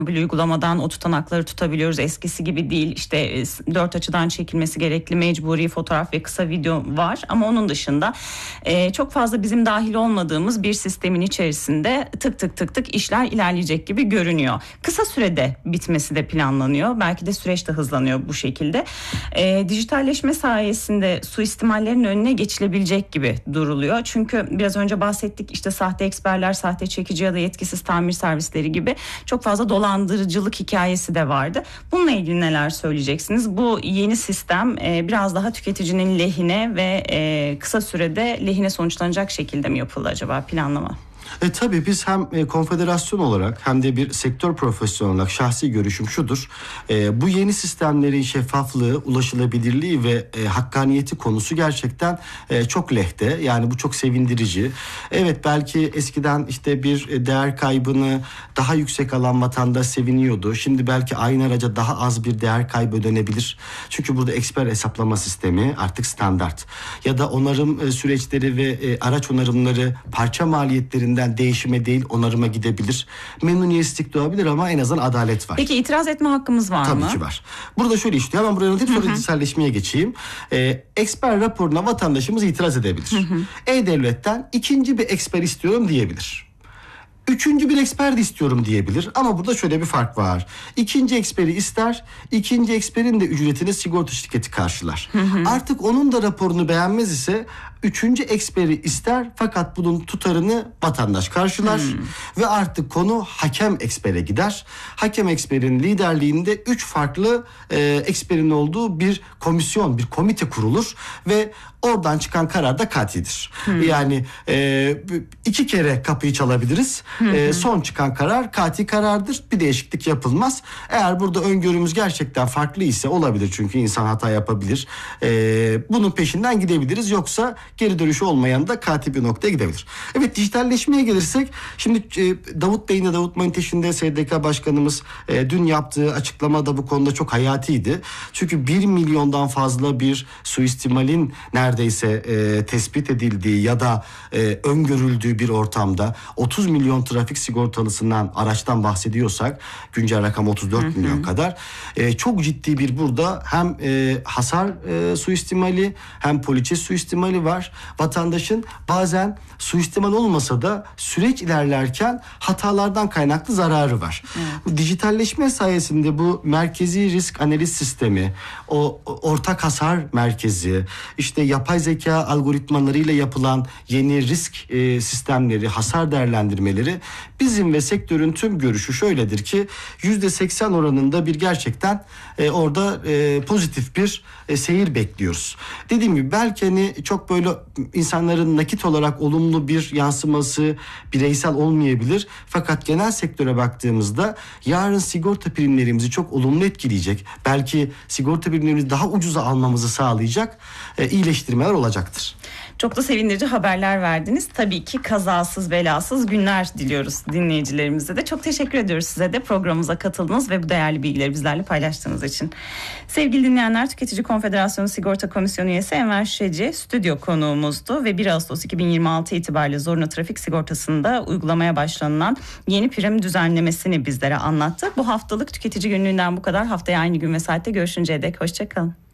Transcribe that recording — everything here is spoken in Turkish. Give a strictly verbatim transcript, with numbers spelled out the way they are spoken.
bir uygulamadan o tutanakları tutabiliyoruz. Eskisi gibi değil. İşte dört açıdan çekilmesi gerekli mecburi fotoğraf ve kısa video var. Ama onun dışında e, çok fazla bizim dahil olmadığımız bir sistemin içerisinde tık tık tık tık işler ilerleyecek gibi görünüyor. Kısa sürede bitmesi de planlanıyor. Belki de süreç de hızlanıyor bu şekilde. E, dijitalleşme sayesinde suistimallerin önüne geçilebilecek gibi duruluyor. Çünkü biraz önce bahsettik, işte sahte eksperler, sahte çekici ya da yetkisiz tamir servisleri gibi çok fazla dolandırıcılık hikayesi de vardı. Bununla ilgili neler söyleyeceksiniz? Bu yeni sistem e, biraz daha tüketicinin lehine ve e, kısa sürede lehine sonuçlanacak şekilde mi yapıldı acaba planlama? E tabii biz hem e, konfederasyon olarak hem de bir sektör profesyonel olarak şahsi görüşüm şudur. E, bu yeni sistemlerin şeffaflığı, ulaşılabilirliği ve e, hakkaniyeti konusu gerçekten e, çok lehte. Yani bu çok sevindirici. Evet, belki eskiden işte bir değer kaybını daha yüksek alan vatandaş seviniyordu. Şimdi belki aynı araca daha az bir değer kaybı ödenebilir. Çünkü burada eksper hesaplama sistemi artık standart. Ya da onarım e, süreçleri ve e, araç onarımları parça maliyetlerinden değişime değil onarıma gidebilir. Memnuniyetsizlik doğabilir ama en azından adalet var. Peki itiraz etme hakkımız var Tabii mı? Tabii ki var. Burada şöyle işliyor. Hemen buraya anlatayım, sonra dijitalleşmeye geçeyim. Ee, eksper raporuna vatandaşımız itiraz edebilir. E-Devlet'ten ikinci bir eksper istiyorum diyebilir. Üçüncü bir eksper de istiyorum diyebilir. Ama burada şöyle bir fark var. İkinci eksperi ister, ikinci eksperin de ücretini sigorta şirketi karşılar. Hı hı. Artık onun da raporunu beğenmez ise üçüncü eksperi ister, fakat bunun tutarını vatandaş karşılar. Hmm. Ve artık konu hakem ekspere gider. Hakem eksperin liderliğinde üç farklı e, eksperin olduğu bir komisyon, bir komite kurulur ve oradan çıkan karar da katidir. Hmm. Yani e, iki kere kapıyı çalabiliriz. Hmm. E, son çıkan karar kati karardır. Bir değişiklik yapılmaz. Eğer burada öngörümüz gerçekten farklı ise, olabilir çünkü insan hata yapabilir. E, bunun peşinden gidebiliriz. Yoksa geri dönüşü olmayan da kati bir noktaya gidebilir. Evet, dijitalleşmeye gelirsek, şimdi e, Davut Bey'in de Davut Maniteş'in de S D K Başkanımız e, dün yaptığı açıklama da bu konuda çok hayatiydi. Çünkü bir milyondan fazla bir suistimalin neredeyse e, tespit edildiği ya da e, öngörüldüğü bir ortamda otuz milyon trafik sigortalısından, araçtan bahsediyorsak, güncel rakam otuz dört hı hı. milyon kadar, e, çok ciddi bir burada hem e, hasar e, suistimali hem poliçe suistimali var. Vatandaşın bazen suistimal olmasa da süreç ilerlerken hatalardan kaynaklı zararı var. Evet. Dijitalleşme sayesinde bu merkezi risk analiz sistemi, o ortak hasar merkezi, işte yapay zeka algoritmalarıyla yapılan yeni risk e, sistemleri, hasar değerlendirmeleri, bizim ve sektörün tüm görüşü şöyledir ki yüzde seksen oranında bir gerçekten e, orada e, pozitif bir e, seyir bekliyoruz. Dediğim gibi belki hani çok böyle insanların nakit olarak olumlu bir yansıması bireysel olmayabilir. Fakat genel sektöre baktığımızda yarın sigorta primlerimizi çok olumlu etkileyecek. Belki sigorta primlerimizi daha ucuza almamızı sağlayacak e, iyileştirmeler olacaktır. Çok da sevindirici haberler verdiniz. Tabii ki kazasız belasız günler diliyoruz dinleyicilerimize de. Çok teşekkür ediyoruz size de programımıza katıldığınız ve bu değerli bilgileri bizlerle paylaştığınız için. Sevgili dinleyenler, Tüketici Konfederasyonu Sigorta Komisyonu üyesi Enver Şişeci stüdyo konuğumuzdu ve bir Ağustos iki bin yirmi altı itibariyle zorunlu trafik sigortasında uygulamaya başlanılan yeni prim düzenlemesini bizlere anlattı. Bu haftalık Tüketici Günlüğü'nden bu kadar. Haftaya aynı gün ve saatte görüşünceye dek hoşça kalın.